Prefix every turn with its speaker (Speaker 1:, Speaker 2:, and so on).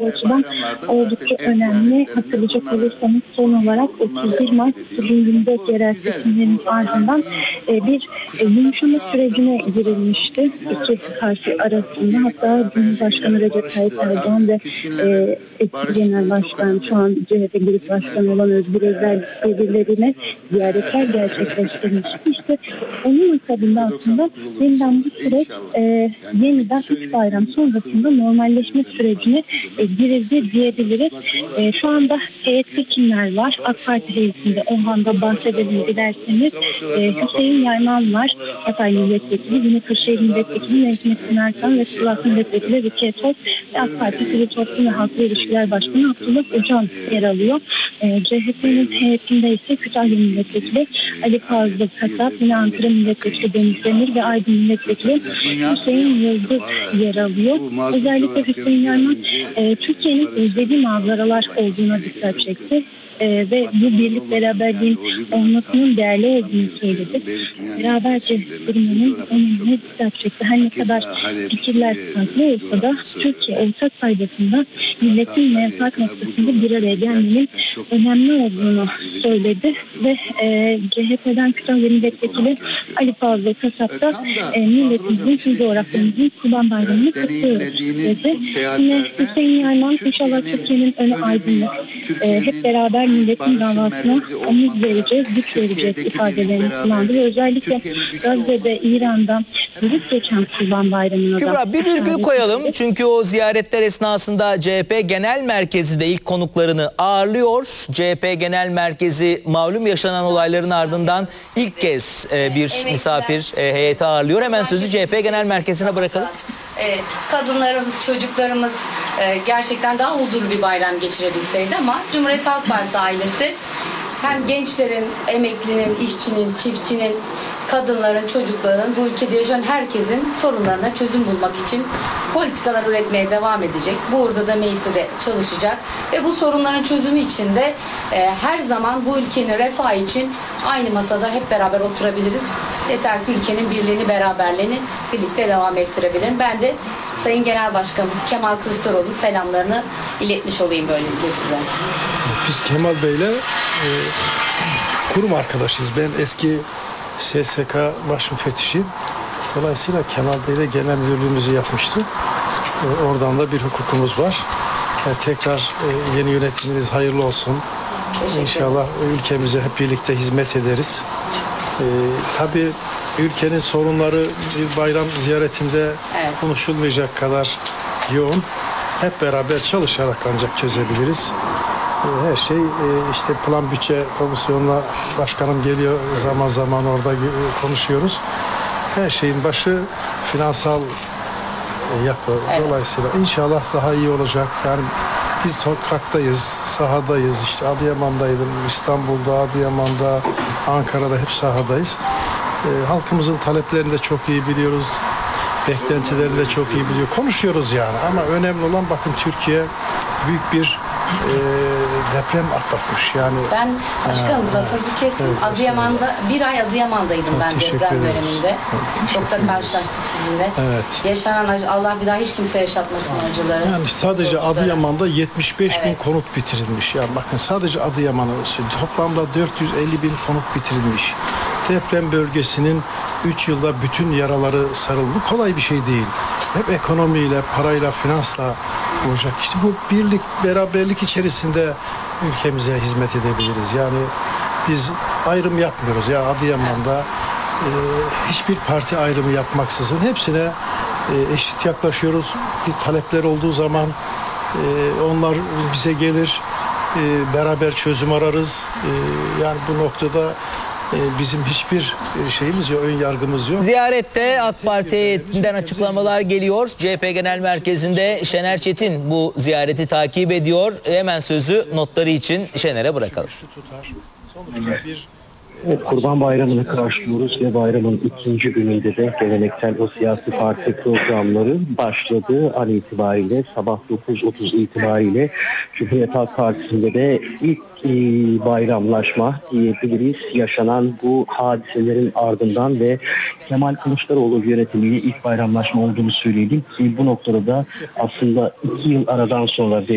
Speaker 1: açıdan oldukça önemli. Hatırlayacak olursanız son olarak 31 Mart 2024 yerel seçimlerinin ardından bir yumuşama sürecine girilmişti. İki parti arasında, hatta Cumhurbaşkanı Recep Tayyip Erdoğan ve eski Genel Başkan, şu an CHP Grup Başkanı olan Özgür Özel birbirlerine ziyaretler gerçekleştirmişti. İşte onun akabinde aslında yeniden bu süreç yeniden 3 bayram sonrasında normalleşme sürecine girildi diyebiliriz. Şu anda heyette kimler var? AK Parti heyetinde ondan bahsedelim dilerseniz. Hüseyin Yayman var, Hatay Milletvekili, yine Kırşehir Milletvekili Necmettin Erkan ve Sivas Milletvekili Rukiye Tok ve AK Parti Sivil Toplum ve Halkla İlişkiler Başkanı Abdullah Öcalan yer alıyor. CHP'nin heyetinde ise Kütahya Milletvekili Ali Fazıl Kasap, yine Ankara Milletvekili Deniz Demir ve Aydın Milletvekili Hüseyin Yıldız yer alıyor. Özellikle Hüseyin Yayman Türkiye'nin özlediği manzaralar olduğuna dikkat çekti. Ve bu birlik beraberliğin olmasının değerli olduğunu söyledi. Beraberce durmanın önemine dikkat çekti. Her ne kadar fikirler farklı olsa da Türkiye ortak paydasında milletin menfaat noktasında bir araya gelmenin önemli olduğunu söyledi ve CHP'den Kütahya Milletvekili Ali Fazıl Kasap da milletimizin, coğrafyamızın Kurban Bayramı'nı kutluyoruz dedi. Yine Hüseyin Yayman, inşallah Türkiye'nin önü aydınlık, hep beraber milletin davasına omuz vereceğiz, güç vereceğiz ifadelerini kullandı ve özellikle Gazze'de, İran'dan yürüp geçen Kurban Bayramı'na
Speaker 2: Kübra, bir virgül koyalım çünkü o ziyaretler esnasında CHP Genel Merkezi de ilk konuklarını ağırlıyor. CHP Genel Merkezi malum yaşanan olayların ardından ilk kez bir misafir heyeti ağırlıyor. Hemen sözü CHP Genel Merkezi'ne bırakalım.
Speaker 3: Kadınlarımız, çocuklarımız gerçekten daha huzurlu bir bayram geçirebilseydi ama Cumhuriyet Halk Partisi ailesi hem gençlerin, emeklinin, işçinin, çiftçinin, kadınların, çocukların, bu ülkede yaşayan herkesin sorunlarına çözüm bulmak için politikalar üretmeye devam edecek. Bu uğurda da mecliste de çalışacak ve bu sorunların çözümü için de her zaman bu ülkenin refahı için aynı masada hep beraber oturabiliriz. Yeter ki ülkenin birliğini, beraberliğini birlikte devam ettirebilirim. Ben de Sayın Genel Başkanımız Kemal Kılıçdaroğlu'nun selamlarını iletmiş olayım böylelikle size.
Speaker 4: Biz Kemal Bey'le kurum arkadaşıyız. Ben eski SSK baş müfettişiyim. Dolayısıyla Kemal Bey'le genel müdürlüğümüzü yapmıştı. Oradan da bir hukukumuz var. Tekrar yeni yönetiminiz hayırlı olsun. İnşallah ülkemize hep birlikte hizmet ederiz. Tabii ülkenin sorunları bir bayram ziyaretinde konuşulmayacak kadar yoğun. Hep beraber çalışarak ancak çözebiliriz. Her şey işte plan bütçe komisyonuna başkanım geliyor, zaman zaman orada konuşuyoruz. Her şeyin başı finansal yapı. Dolayısıyla inşallah daha iyi olacak. Yani biz sokaktayız, sahadayız. İşte Adıyaman'daydım, İstanbul'da, Adıyaman'da, Ankara'da hep sahadayız. Halkımızın taleplerini de çok iyi biliyoruz. Beklentilerini de çok iyi biliyor. Konuşuyoruz yani ama önemli olan bakın Türkiye büyük bir deprem atlatmış yani.
Speaker 3: Ben başkanımla sözü kestim. Adıyaman'da bir ay Adıyaman'daydım ben deprem döneminde. Çok da karşılaştık sizinle.
Speaker 4: Evet.
Speaker 3: Yaşanan acı, Allah bir daha hiç kimse yaşatmasın acıları.
Speaker 4: Yani sadece Adıyaman'da 75 bin konut bitirilmiş. Yani bakın sadece Adıyaman'ın toplamda 450 bin konut bitirilmiş. Deprem bölgesinin 3 yılda bütün yaraları sarıldı. Kolay bir şey değil. Hep ekonomiyle, parayla, finansla olacak. İşte bu birlik, beraberlik içerisinde ülkemize hizmet edebiliriz. Yani biz ayrım yapmıyoruz. Yani Adıyaman'da hiçbir parti ayrımı yapmaksızın hepsine eşit yaklaşıyoruz. Bir talepler olduğu zaman onlar bize gelir. Beraber çözüm ararız. Yani bu noktada bizim hiçbir şeyimiz yok, ön yargımız yok.
Speaker 2: Ziyarette AK Parti heyetinden açıklamalar geliyor. CHP Genel Merkezi'nde Şener Çetin bu ziyareti takip ediyor. Hemen sözü notları için Şener'e bırakalım.
Speaker 5: Kurban Bayramı'nı karşılıyoruz ve bayramın ikinci gününde de geleneksel o siyasi parti programları başladı. An itibariyle sabah 9.30 itibariyle Cumhuriyet Halk Partisi'nde de ilk bayramlaşma diyebiliriz. Yaşanan bu hadiselerin ardından ve Kemal Kılıçdaroğlu yönetimiyle ilk bayramlaşma olduğunu söyleyelim ki bu noktada da aslında 2 yıl aradan sonra